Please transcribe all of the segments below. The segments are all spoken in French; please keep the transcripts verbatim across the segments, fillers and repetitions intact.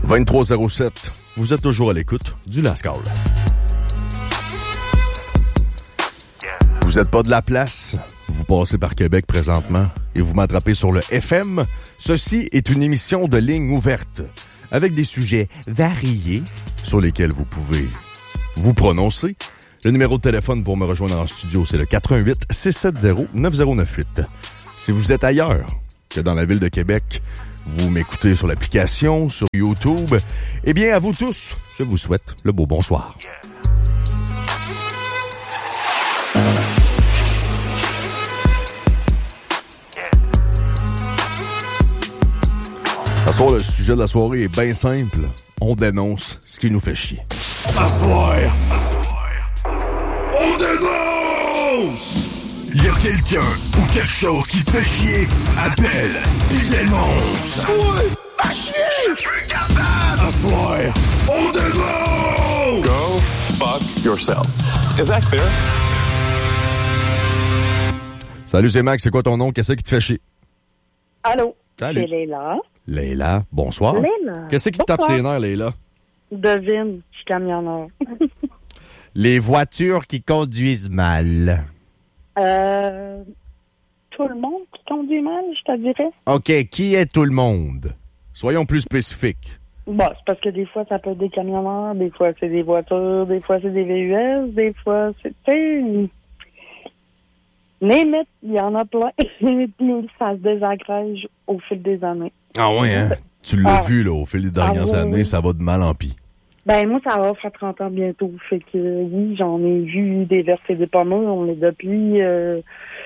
vingt-trois zéro sept, vous êtes toujours à l'écoute du Last Call. Vous n'êtes pas de la place, vous passez par Québec présentement et vous m'attrapez sur le F M. Ceci est une émission de ligne ouverte avec des sujets variés sur lesquels vous pouvez vous prononcer. Le numéro de téléphone pour me rejoindre en studio, c'est le quatre un huit, six sept zéro, neuf zéro neuf huit. Si vous êtes ailleurs que dans la ville de Québec, vous m'écoutez sur l'application, sur YouTube, eh bien, à vous tous, je vous souhaite le beau bonsoir. Ce soir, le sujet de la soirée est bien simple. On dénonce ce qui nous fait chier. À soir, on dénonce! Il y a quelqu'un ou quelque chose qui te fait chier, appelle, puis dénonce. Ouais, va chier! Je suis plus capable! À soir, on dénonce! Go fuck yourself. Is that clear? Salut, c'est Max. C'est quoi ton nom? Qu'est-ce qui te fait chier? Allô? Salut. C'est Léla. Léla, bonsoir. Léla. Qu'est-ce qui te tape ses nerfs, Léla? Devine, je suis camionneur. Les voitures qui conduisent mal. Euh, tout le monde qui conduit mal, je te dirais. OK, qui est tout le monde? Soyons plus spécifiques. Bon, c'est parce que des fois, ça peut être des camionneurs, des fois, c'est des voitures, des fois, c'est des V U S, des fois, c'est... Tu sais, name it, il y en a plein. Puis ça se désagrège au fil des années. Ah ouais, hein? Tu l'as Ah. vu, là, au fil des dernières Ah, oui, années, oui. ça va de mal en pis. Ben, moi, ça va faire trente ans bientôt. Fait que, oui, j'en ai vu des versets des pommes. On est depuis... Euh,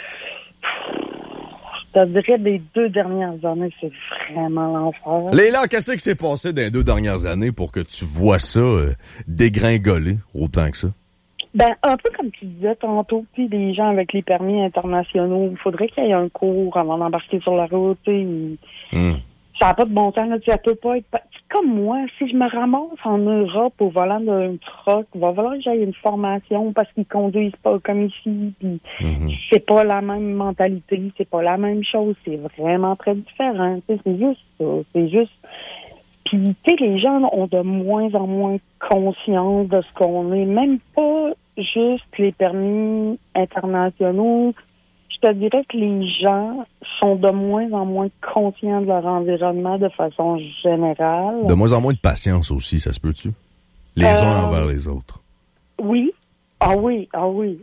je te dirais, les deux dernières années, c'est vraiment l'enfer. Léla, qu'est-ce qui s'est passé dans les deux dernières années pour que tu vois ça euh, dégringoler autant que ça? Ben, un peu comme tu disais tantôt, puis les gens avec les permis internationaux, il faudrait qu'il y ait un cours avant d'embarquer sur la route. Mmh. Ça n'a pas de bon sens. Là, ça peut pas être... Comme moi, si je me ramasse en Europe au volant d'un truck, il va falloir que j'aille une formation parce qu'ils conduisent pas comme ici. Puis mmh. c'est pas la même mentalité, c'est pas la même chose. C'est vraiment très différent. Tu sais, c'est juste ça. C'est juste... Puis, tu sais, les gens ont de moins en moins conscience de ce qu'on est. Même pas juste les permis internationaux. Je te dirais que les gens sont de moins en moins conscients de leur environnement de façon générale. De moins en moins de patience aussi, ça se peut-tu? Les Euh, uns envers les autres. Oui. Ah oui, ah oui.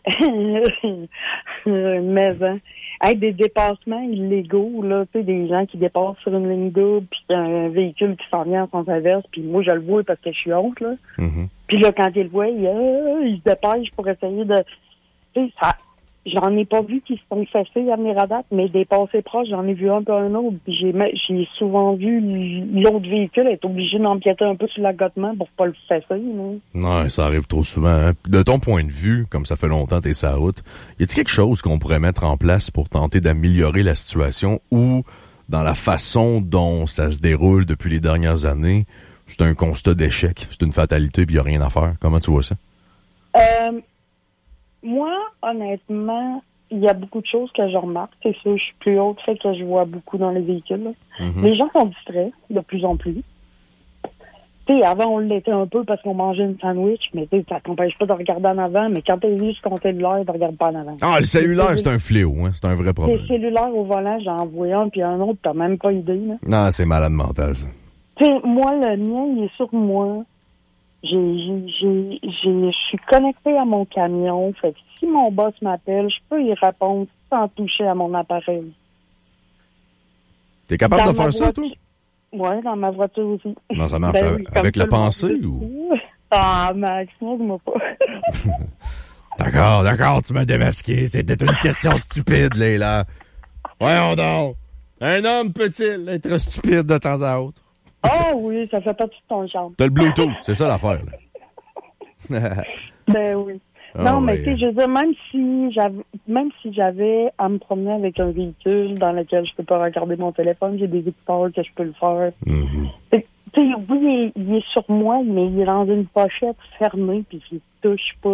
Mais, hein, hey, des dépassements illégaux, là, tu sais, des gens qui dépassent sur une ligne double, puis un véhicule qui s'en vient en sens inverse, puis moi, je le vois parce que je suis honte, là. Mm-hmm. Puis là, quand il le voit, il, euh, il se dépêche pour essayer de... Tu sais, ça... J'en ai pas vu qui se sont fessés à venir à date, mais dépassés proches, j'en ai vu un peu un autre. Puis j'ai, j'ai souvent vu l'autre véhicule être obligé d'empiéter un peu sur l'accotement pour pas le fesser. Non, ouais, ça arrive trop souvent. Hein? De ton point de vue, comme ça fait longtemps que t'es sur la route, y a-t-il quelque chose qu'on pourrait mettre en place pour tenter d'améliorer la situation ou dans la façon dont ça se déroule depuis les dernières années, c'est un constat d'échec, c'est une fatalité puis y a rien à faire? Comment tu vois ça? Euh... Moi, honnêtement, il y a beaucoup de choses que je remarque. C'est sûr, je suis plus haute, fait que je vois beaucoup dans les véhicules. Mm-hmm. Les gens sont distraits de plus en plus. Tu sais, avant, on l'était un peu parce qu'on mangeait une sandwich, mais tu sais, ça t'empêche pas de regarder en avant. Mais quand t'es juste ton cellulaire, tu regardes pas en avant. Ah, le cellulaire, c'est un fléau, hein? C'est un vrai problème. Les cellulaires au volant, j'en vois un, puis un autre, t'as même pas idée, là. Non, c'est malade mental, ça. Tu sais, moi, le mien, il est sur moi. J'ai, j'ai, j'ai, j'ai, je suis connectée à mon camion. Fait que si mon boss m'appelle, je peux y répondre sans toucher à mon appareil. T'es capable dans de faire voiture... ça, toi? Oui, dans ma voiture aussi. Non, ça marche ben avec, oui, avec la pensée ou? Ah, Max, moi pas. D'accord, d'accord, tu m'as démasqué. C'était une question stupide, Léla. Voyons donc. Un homme peut-il être stupide de temps à autre? Ah oui, ça fait partie de ton charme. T'as le Bluetooth, c'est ça l'affaire, là. Ben oui. Oh, non, mais ouais. tu sais, je veux dire, même si j'avais même si j'avais à me promener avec un véhicule dans lequel je peux pas regarder mon téléphone, j'ai des écouteurs que je peux le faire. Mm-hmm. Tu sais, oui, il est, il est sur moi, mais il est dans une pochette fermée, puis il touche pas, là.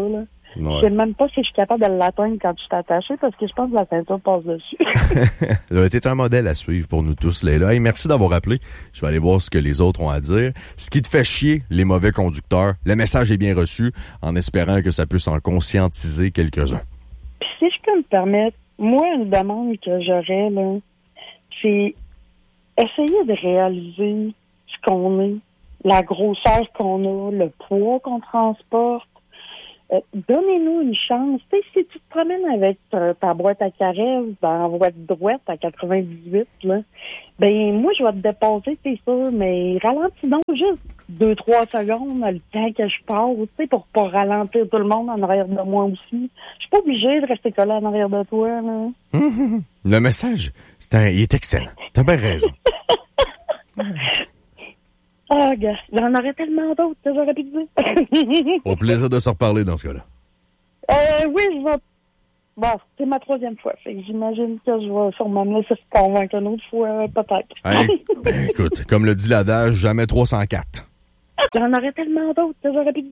Ouais. Je sais même pas si je suis capable de l'atteindre quand je suis attaché parce que je pense que la ceinture passe dessus. T'es un modèle à suivre pour nous tous, Leila. Et merci d'avoir appelé. Je vais aller voir ce que les autres ont à dire. Ce qui te fait chier, les mauvais conducteurs, le message est bien reçu, en espérant que ça puisse en conscientiser quelques-uns. Puis si je peux me permettre, moi, une demande que j'aurais, là, c'est essayer de réaliser ce qu'on est, la grosseur qu'on a, le poids qu'on transporte. Euh, donnez-nous une chance. Tu sais, si tu te promènes avec ta, ta boîte à caresses dans la voie de droite à quatre-vingt-dix-huit, là, ben moi, je vais te dépasser, c'est sûr, mais ralentis donc juste deux, trois secondes le temps que je passe, tu sais, pour pas ralentir tout le monde en arrière de moi aussi. Je suis pas obligée de rester collée en arrière de toi, là. Mmh, le message, c'est un, il est excellent. T'as bien raison. Ah, gars, j'en aurais tellement d'autres que j'aurais pu te dire. Au plaisir de se reparler dans ce cas-là. Euh, oui, je vais... Bon, c'est ma troisième fois. Fait que j'imagine que je vais sûrement me laisser convaincre une autre fois, peut-être. Hey, ben écoute, comme le dit l'adage, jamais trois cent quatre. J'en aurais tellement d'autres que j'aurais pu te dire.